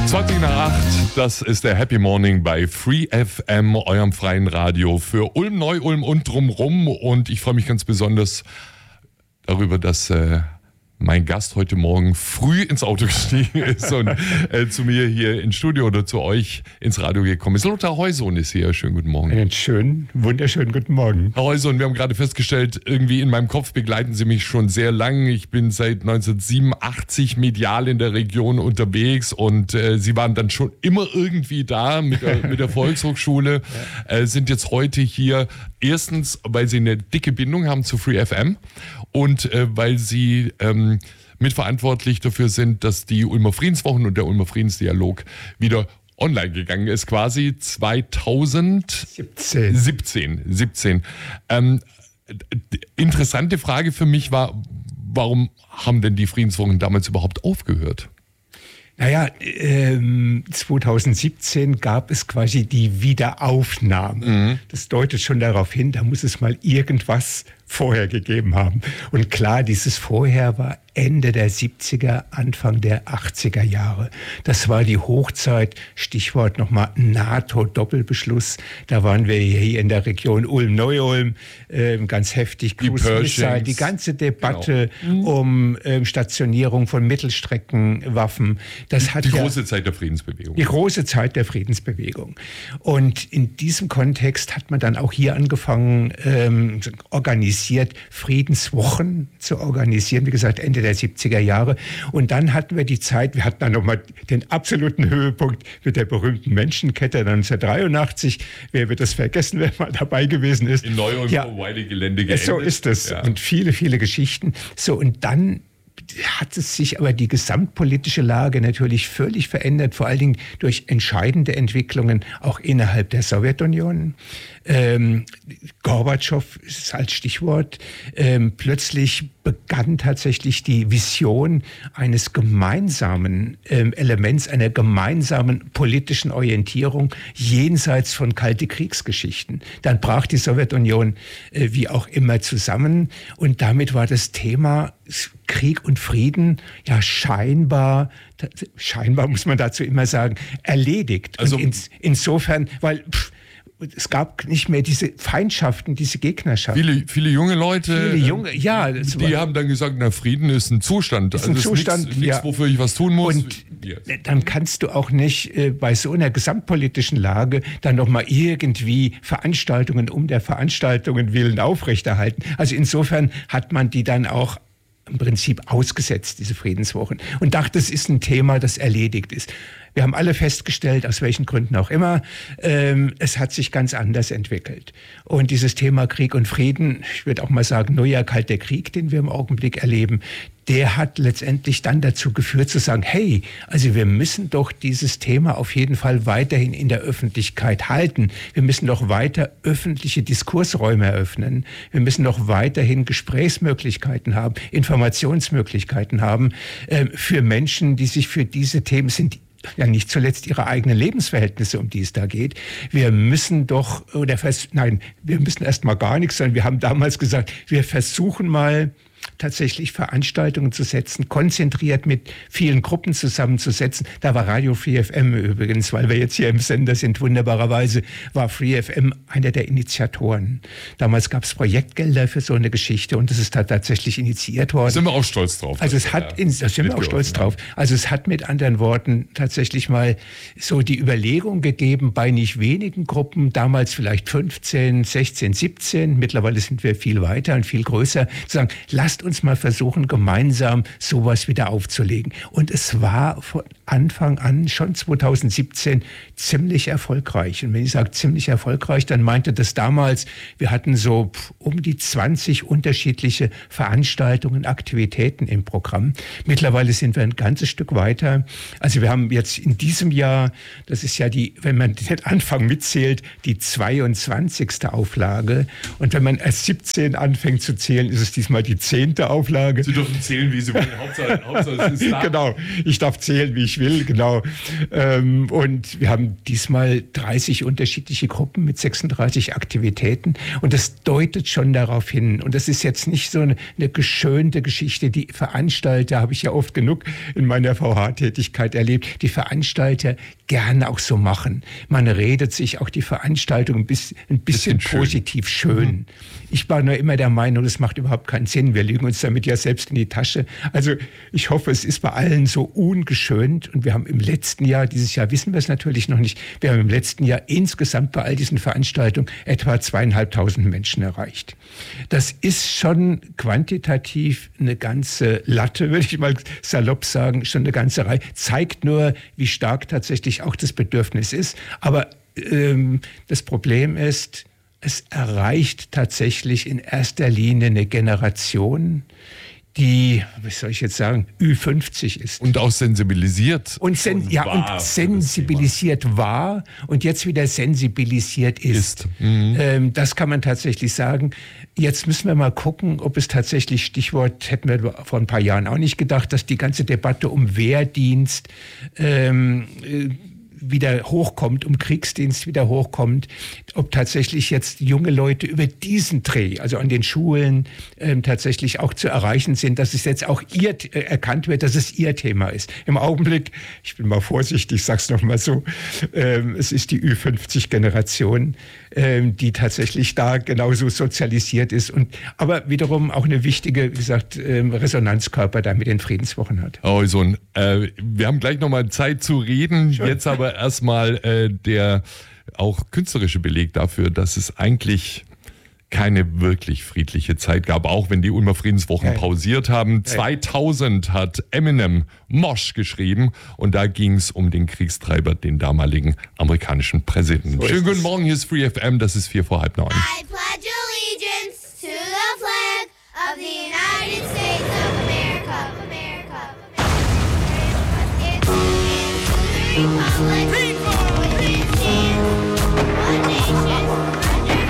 20 nach 8, das ist der Happy Morning bei Free FM, eurem freien Radio für Ulm, Neu-Ulm und drumrum. Und ich freue mich ganz besonders darüber, dass mein Gast heute Morgen früh ins Auto gestiegen ist und zu mir hier ins Studio oder zu euch ins Radio gekommen ist. Lothar Heusohn ist hier. Schönen guten Morgen. Einen schönen, wunderschönen guten Morgen. Herr Heusohn, wir haben gerade festgestellt, irgendwie in meinem Kopf begleiten Sie mich schon sehr lang. Ich bin seit 1987 medial in der Region unterwegs und Sie waren dann schon immer irgendwie da mit der Volkshochschule, sind jetzt heute hier. Erstens, weil Sie eine dicke Bindung haben zu Free FM und weil Sie mitverantwortlich dafür sind, dass die Ulmer Friedenswochen und der Ulmer Friedensdialog wieder online gegangen ist, quasi 2017. Interessante Frage für mich war, warum haben denn die Friedenswochen damals überhaupt aufgehört? Naja, 2017 gab es quasi die Wiederaufnahme. Mhm. Das deutet schon darauf hin, da muss es mal irgendwas vorher gegeben haben. Und klar, dieses Vorher war Ende der 70er, Anfang der 80er Jahre. Das war die Hochzeit, Stichwort nochmal NATO-Doppelbeschluss. Da waren wir hier in der Region Ulm-Neu-Ulm ganz heftig. Die ganze Debatte um Stationierung von Mittelstreckenwaffen. Das hat die große Zeit der Friedensbewegung. Die große Zeit der Friedensbewegung. Und in diesem Kontext hat man dann auch hier angefangen, organisiert Friedenswochen zu organisieren, wie gesagt, Ende der 70er Jahre. Und dann hatten wir die Zeit, wir hatten dann nochmal den absoluten Höhepunkt mit der berühmten Menschenkette 1983. Wer wird das vergessen, wer mal dabei gewesen ist? In Neu-Ulm Gelände geendet. So ist es. Ja. Und viele, viele Geschichten. So, und dann hat es sich aber die gesamtpolitische Lage natürlich völlig verändert, vor allen Dingen durch entscheidende Entwicklungen auch innerhalb der Sowjetunion. Gorbatschow ist als Stichwort. Plötzlich begann tatsächlich die Vision eines gemeinsamen Elements, einer gemeinsamen politischen Orientierung jenseits von Kalte Kriegsgeschichten. Dann brach die Sowjetunion wie auch immer zusammen und damit war das Thema Krieg und Frieden ja scheinbar muss man dazu immer sagen, erledigt. Also und insofern, weil es gab nicht mehr diese Feindschaften, diese Gegnerschaften. Viele junge Leute, die haben dann gesagt, na, Frieden ist ein Zustand. Ist ein Zustand, nichts, wofür ich was tun muss. Und dann kannst du auch nicht bei so einer gesamtpolitischen Lage dann nochmal irgendwie Veranstaltungen um der Veranstaltungen willen aufrechterhalten. Also insofern hat man die dann auch im Prinzip ausgesetzt, diese Friedenswochen, und dachte, es ist ein Thema, das erledigt ist. Wir haben alle festgestellt, aus welchen Gründen auch immer, es hat sich ganz anders entwickelt. Und dieses Thema Krieg und Frieden, ich würde auch mal sagen, neuer Kalter Krieg, den wir im Augenblick erleben, der hat letztendlich dann dazu geführt zu sagen, hey, also wir müssen doch dieses Thema auf jeden Fall weiterhin in der Öffentlichkeit halten. Wir müssen doch weiter öffentliche Diskursräume eröffnen. Wir müssen doch weiterhin Gesprächsmöglichkeiten haben, Informationsmöglichkeiten haben für Menschen, die sich für diese Themen sind, ja nicht zuletzt ihre eigenen Lebensverhältnisse, um die es da geht. Wir müssen wir müssen erst mal gar nichts, sondern wir haben damals gesagt, wir versuchen mal tatsächlich Veranstaltungen zu setzen, konzentriert mit vielen Gruppen zusammenzusetzen. Da war Radio Free FM übrigens, weil wir jetzt hier im Sender sind, wunderbarerweise war Free FM einer der Initiatoren. Damals gab es Projektgelder für so eine Geschichte und das ist da tatsächlich initiiert worden. Da sind wir auch stolz drauf. Also da sind wir auch stolz drauf. Also es hat mit anderen Worten tatsächlich mal so die Überlegung gegeben, bei nicht wenigen Gruppen, damals vielleicht 15, 16, 17, mittlerweile sind wir viel weiter und viel größer, zu sagen, lasst uns mal versuchen, gemeinsam sowas wieder aufzulegen. Und es war von Anfang an, schon 2017, ziemlich erfolgreich. Und wenn ich sage ziemlich erfolgreich, dann meinte das damals, wir hatten so um die 20 unterschiedliche Veranstaltungen, Aktivitäten im Programm. Mittlerweile sind wir ein ganzes Stück weiter. Also wir haben jetzt in diesem Jahr, das ist ja wenn man den Anfang mitzählt, die 22. Auflage. Und wenn man erst 17 anfängt zu zählen, ist es diesmal die 10. Auflage. Sie dürfen zählen, wie Sie wollen. Hauptsache es ist da. Genau, ich darf zählen, wie ich ich will, genau. Und wir haben diesmal 30 unterschiedliche Gruppen mit 36 Aktivitäten. Und das deutet schon darauf hin. Und das ist jetzt nicht so eine geschönte Geschichte. Die Veranstalter, habe ich ja oft genug in meiner VH-Tätigkeit erlebt, die Veranstalter gerne auch so machen. Man redet sich auch die Veranstaltung ein bisschen positiv schön. Ich war nur immer der Meinung, das macht überhaupt keinen Sinn. Wir lügen uns damit ja selbst in die Tasche. Also ich hoffe, es ist bei allen so ungeschönt. Und wir haben im letzten Jahr, dieses Jahr wissen wir es natürlich noch nicht, wir haben im letzten Jahr insgesamt bei all diesen Veranstaltungen etwa 2500 Menschen erreicht. Das ist schon quantitativ eine ganze Latte, würde ich mal salopp sagen, schon eine ganze Reihe. Zeigt nur, wie stark tatsächlich auch das Bedürfnis ist. Aber das Problem ist, es erreicht tatsächlich in erster Linie eine Generation, die, wie soll ich jetzt sagen, Ü50 ist. Und auch sensibilisiert. Und sensibilisiert war und jetzt wieder sensibilisiert ist. Das kann man tatsächlich sagen. Jetzt müssen wir mal gucken, ob es tatsächlich, Stichwort, hätten wir vor ein paar Jahren auch nicht gedacht, dass die ganze Debatte um Wehrdienst wieder hochkommt, um Kriegsdienst wieder hochkommt, ob tatsächlich jetzt junge Leute über diesen Dreh, also an den Schulen, tatsächlich auch zu erreichen sind, dass es jetzt auch erkannt wird, dass es ihr Thema ist. Im Augenblick, ich bin mal vorsichtig, ich sag's noch mal so, es ist die Ü50-Generation, die tatsächlich da genauso sozialisiert ist aber wiederum auch eine wichtige, wie gesagt, Resonanzkörper da mit den Friedenswochen hat. Also, wir haben gleich nochmal Zeit zu reden, Schön. Jetzt aber erstmal der auch künstlerische Beleg dafür, dass es eigentlich keine wirklich friedliche Zeit gab, auch wenn die Ulmer Friedenswochen pausiert haben. 2000 hat Eminem Mosh geschrieben und da ging es um den Kriegstreiber, den damaligen amerikanischen Präsidenten. Schönen guten Morgen, hier ist Free FM, das ist 8:45. I pledge allegiance to the flag of the United States of America. It's to the republic.